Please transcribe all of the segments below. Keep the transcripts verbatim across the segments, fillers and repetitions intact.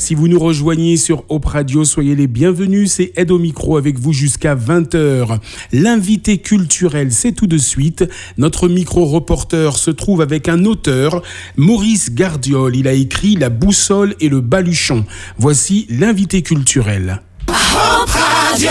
Si vous nous rejoignez sur Hope Radio, soyez les bienvenus. C'est Ed au micro avec vous jusqu'à vingt heures. L'invité culturel, c'est tout de suite. Notre micro-reporter se trouve avec un auteur, Maurice Gardiol. Il a écrit La boussole et le baluchon. Voici l'invité culturel. Hope Radio.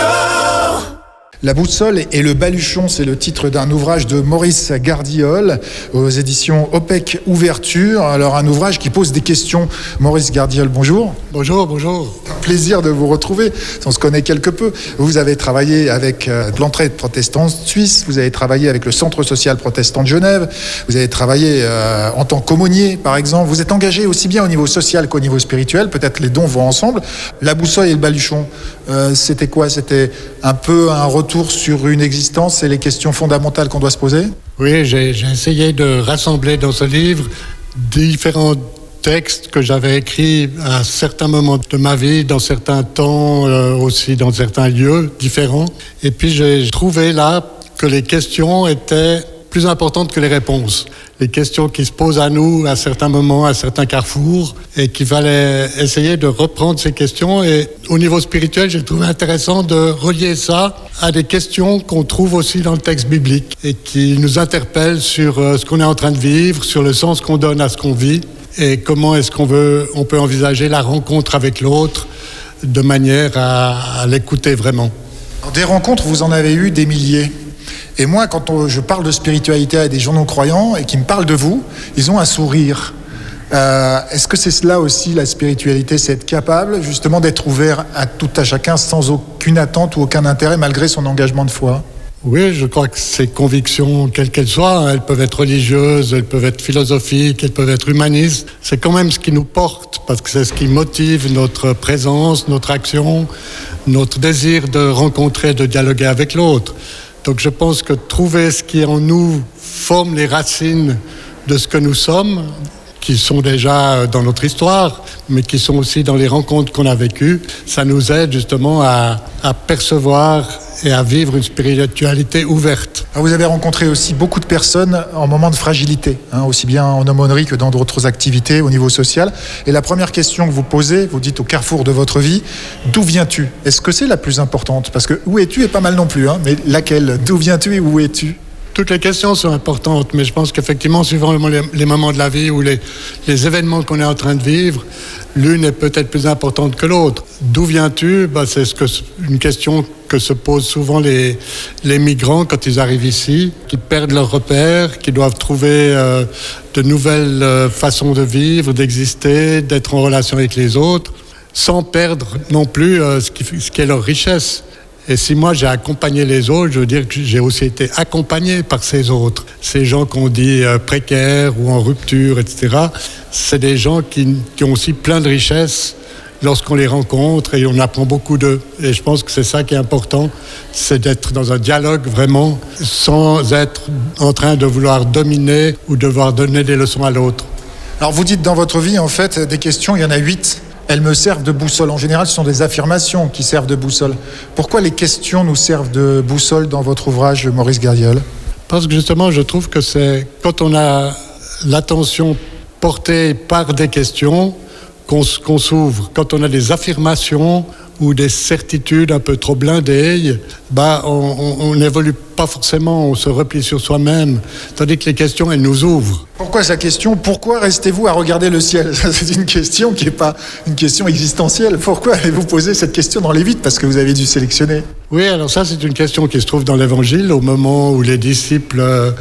La boussole et le baluchon, c'est le titre d'un ouvrage de Maurice Gardiol aux éditions OPEC Ouverture. Alors un ouvrage qui pose des questions. Maurice Gardiol, bonjour. Bonjour, bonjour. Un plaisir de vous retrouver. On se connaît quelque peu. Vous avez travaillé avec euh, l'entraide protestante suisse. Vous avez travaillé avec le Centre social protestant de Genève. Vous avez travaillé euh, en tant qu'aumônier, par exemple. Vous êtes engagé aussi bien au niveau social qu'au niveau spirituel. Peut-être les dons vont ensemble. La boussole et le baluchon, euh, c'était quoi? C'était un peu un retour sur une existence et les questions fondamentales qu'on doit se poser? Oui, j'ai, j'ai essayé de rassembler dans ce livre différents textes que j'avais écrits à certains moments de ma vie, dans certains temps, euh, aussi dans certains lieux différents. Et puis j'ai trouvé là que les questions étaient plus importantes que les réponses. Les questions qui se posent à nous à certains moments, à certains carrefours, et qu'il fallait essayer de reprendre ces questions. Et au niveau spirituel, j'ai trouvé intéressant de relier ça à des questions qu'on trouve aussi dans le texte biblique et qui nous interpellent sur ce qu'on est en train de vivre, sur le sens qu'on donne à ce qu'on vit et comment est-ce qu'on veut, on peut envisager la rencontre avec l'autre de manière à, à l'écouter vraiment. Des rencontres, vous en avez eu des milliers. Et moi, quand on, je parle de spiritualité à des gens non-croyants et qui me parlent de vous, ils ont un sourire. Euh, est-ce que c'est cela aussi, la spiritualité, c'est être capable justement d'être ouvert à tout à chacun sans aucune attente ou aucun intérêt malgré son engagement de foi? Oui, je crois que ces convictions, quelles qu'elles soient, elles peuvent être religieuses, elles peuvent être philosophiques, elles peuvent être humanistes. C'est quand même ce qui nous porte, parce que c'est ce qui motive notre présence, notre action, notre désir de rencontrer, de dialoguer avec l'autre. Donc je pense que trouver ce qui en nous forme les racines de ce que nous sommes, qui sont déjà dans notre histoire, mais qui sont aussi dans les rencontres qu'on a vécues, ça nous aide justement à, à percevoir et à vivre une spiritualité ouverte. Vous avez rencontré aussi beaucoup de personnes en moment de fragilité, hein, aussi bien en aumônerie que dans d'autres activités au niveau social. Et la première question que vous posez, vous dites au carrefour de votre vie, d'où viens-tu? Est-ce que c'est la plus importante? Parce que où es-tu est pas mal non plus, hein, mais laquelle? D'où viens-tu et où es-tu? Toutes les questions sont importantes, mais je pense qu'effectivement, suivant les, les moments de la vie ou les, les événements qu'on est en train de vivre, l'une est peut-être plus importante que l'autre. D'où viens-tu? Ben, c'est ce que, une question que se posent souvent les, les migrants quand ils arrivent ici, qui perdent leurs repères, qui doivent trouver euh, de nouvelles euh, façons de vivre, d'exister, d'être en relation avec les autres, sans perdre non plus euh, ce, qui, ce qui est leur richesse. Et si moi j'ai accompagné les autres, je veux dire que j'ai aussi été accompagné par ces autres. Ces gens qu'on dit euh, précaires ou en rupture, et cetera. C'est des gens qui, qui ont aussi plein de richesses lorsqu'on les rencontre et on apprend beaucoup d'eux. Et je pense que c'est ça qui est important, c'est d'être dans un dialogue vraiment sans être en train de vouloir dominer ou devoir donner des leçons à l'autre. Alors vous dites dans votre vie, en fait, des questions, il y en a huit. Elles me servent de boussole. En général, ce sont des affirmations qui servent de boussole. Pourquoi les questions nous servent de boussole dans votre ouvrage, Maurice Gardiol? Parce que justement, je trouve que c'est quand on a l'attention portée par des questions qu'on, qu'on s'ouvre. Quand on a des affirmations ou des certitudes un peu trop blindées, bah, on n'évolue pas forcément, on se replie sur soi-même. Tandis que les questions, elles nous ouvrent. Pourquoi sa question? Pourquoi restez-vous à regarder le ciel? C'est une question qui n'est pas une question existentielle. Pourquoi allez-vous poser cette question dans les vides? Parce que vous avez dû sélectionner. Oui, alors ça, c'est une question qui se trouve dans l'Évangile, au moment où les disciples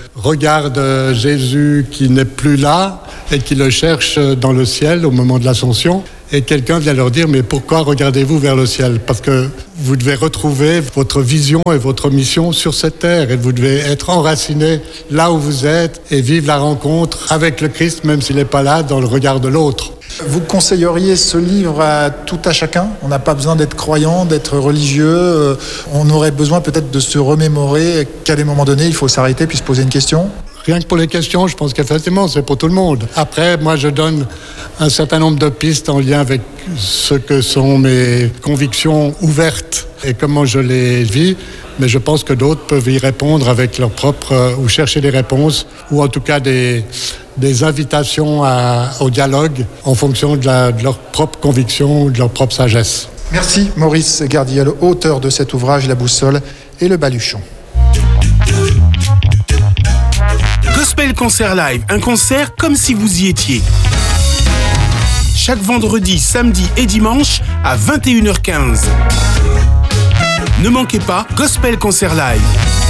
regardent Jésus qui n'est plus là et qui le cherchent dans le ciel au moment de l'Ascension. Et quelqu'un vient leur dire, mais pourquoi regardez-vous vers le ciel? Parce que vous devez retrouver votre vision et votre mission sur cette terre. Et vous devez être enraciné là où vous êtes et vivre la rencontre avec le Christ, même s'il n'est pas là, dans le regard de l'autre. Vous conseilleriez ce livre à tout à chacun? On n'a pas besoin d'être croyant, d'être religieux. On aurait besoin peut-être de se remémorer qu'à des moments donnés, il faut s'arrêter puis se poser une question? Rien que pour les questions, je pense qu'effectivement, c'est pour tout le monde. Après, moi, je donne un certain nombre de pistes en lien avec ce que sont mes convictions ouvertes et comment je les vis, mais je pense que d'autres peuvent y répondre avec leur propre, euh, ou chercher des réponses, ou en tout cas des, des invitations à, au dialogue en fonction de, la, de leur propre conviction ou de leur propre sagesse. Merci Maurice Gardiel, auteur de cet ouvrage La Boussole et le Baluchon. Gospel Concert Live, un concert comme si vous y étiez. Chaque vendredi, samedi et dimanche à vingt et une heures quinze. Ne manquez pas Gospel Concert Live.